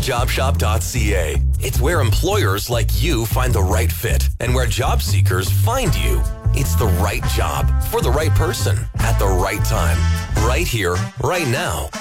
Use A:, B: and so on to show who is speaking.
A: JobShop.ca. It's where employers like you find the right fit and where job seekers find you. It's the right job for the right person at the right time. Right here, right now.